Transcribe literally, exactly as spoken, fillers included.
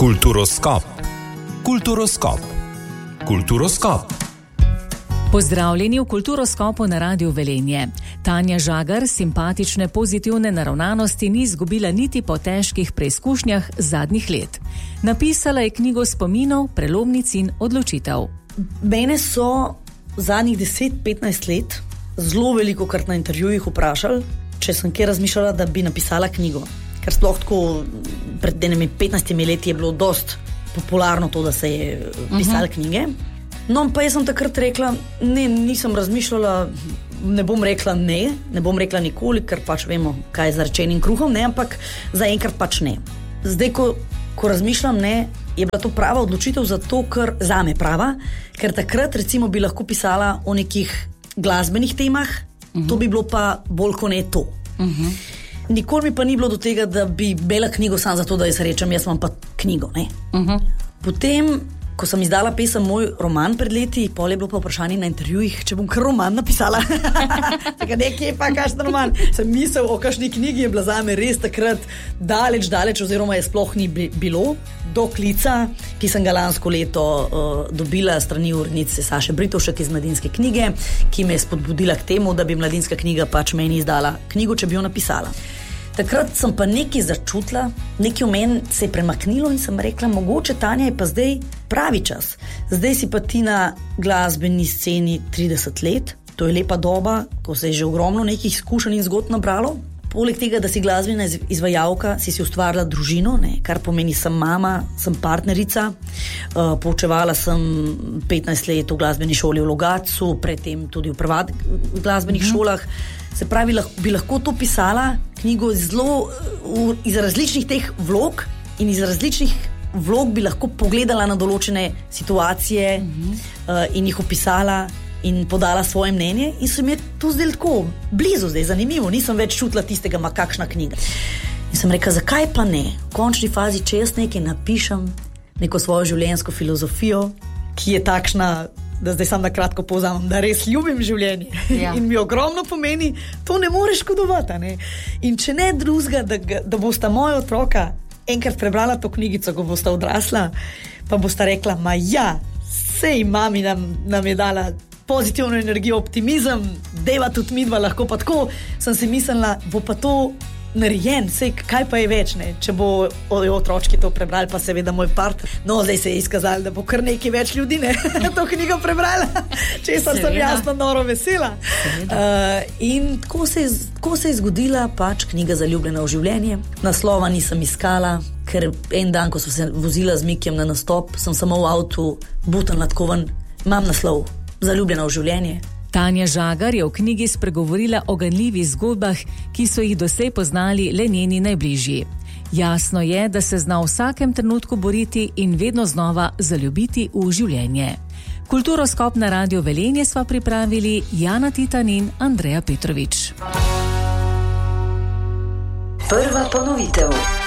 Kulturoskop. Kulturoskop. Kulturoskop. Pozdravljeni v Kulturoskopu na Radiu Velenje. Tanja Žagar simpatične, pozitivne naravnanosti ni izgubila niti po težkih preizkušnjah zadnjih let. Napisala je knjigo spominov, prelomnic in odločitev. Mene so zadnjih deset petnajst let zelo veliko krat na intervjujih vprašali, če sem kje razmišljala, da bi napisala knjigo. Ker sploh tako pred enimi petnajstimi leti je bilo dost popularno to, da se je pisala uh-huh. knjige. No, pa jaz sem takrat rekla, ne, nisem razmišljala, ne bom rekla ne, ne bom rekla nikoli, ker pač vemo, kaj je z zarečenim kruhom, ne, ampak zaenkrat pač ne. Zdaj, ko, ko razmišljam, ne, je bila to prava odločitev zato, ker zame prava, ker takrat recimo bi lahko pisala o nekih glasbenih temah, uh-huh. to bi bilo pa bolj kot ne to. Uh-huh. Nikoli mi pa ni bilo do tega, da bi bela knjigo samo zato, da jaz rečem, jaz imam pa knjigo, ne. Uh-huh. Potem, ko sem izdala pesem Moj roman pred leti, pol je bilo pa vprašanje na intervjujih, če bom kar roman napisala. Tako nekje pa kakšen roman. Sem misel o kakšni knjigi, je bila zame res takrat daleč, daleč, oziroma je sploh ni bilo, do klica, ki sem ga lansko leto uh, dobila strani urednice Saše Britovšek iz Mladinske knjige, ki me je spodbudila k temu, da bi Mladinska knjiga pač meni izdala knjigo, če bi jo napisala. Takrat sem pa nekaj začutila, nekaj v meni se je premaknilo in sem rekla, mogoče Tanja je pa zdaj pravi čas. Zdaj si pa ti na glasbeni sceni trideset let, to je lepa doba, ko se je že ogromno nekih izkušenj in zgodb nabralo. Poleg tega, da si glasbena izvajalka, si si ustvarila družino, ne, kar pomeni, sem mama, sem partnerica, uh, poučevala sem petnajst let v glasbeni šoli v Logatcu, predtem tudi v privat glasbenih mm-hmm. šolah. Se pravi, lahko, bi lahko to pisala knjigo zelo uh, iz različnih teh vlog in iz različnih vlog bi lahko pogledala na določene situacije mm-hmm. uh, in jih opisala in podala svoje mnenje in se mi je to zdaj tako blizu, zdaj zanimivo, nisem več čutila tistega, ma kakšna knjiga. In sem rekla, zakaj pa ne? V končni fazi, če jaz nekaj napišem, neko svojo življenjsko filozofijo, ki je takšna, da zdaj sam na kratko povzamem, da res ljubim življenje ja. in mi ogromno pomeni, to ne moreš škodovati, ne? In če ne drugega, da, da bosta moja otroka enkrat prebrala to knjigico, ko bosta odrasla, pa bosta rekla, ma ja, sej mami nam, nam je dala pozitivno energijo, optimizem, deva tudi midva lahko pa tako, sem si mislila, bo pa to narejen, sej kaj pa je več, ne? Če bo otročki to prebrali, pa seveda moj partner. No, zdaj se je izkazalo, da bo kar nekaj več ljudi, ne, to knjigo prebrala, česar sem jasno noro vesela. Uh, in tako se, je, tako se je zgodila pač knjiga Zaljubljena v življenje. Naslova nisem iskala, ker en dan, ko sem se vozila z Mikijem na nastop, sem samo v avtu butan latkovan, imam naslov Zaljubljena v življenje. Tanja Žagar je v knjigi spregovorila o ganljivih zgodbah, ki so jih doslej poznali le njeni najbližji. Jasno je, da se zna v vsakem trenutku boriti in vedno znova zaljubiti v življenje. Kulturoskop na Radiu Velenje sva pripravili Jana Titan in Andreja Petrovič. Prva ponovitev.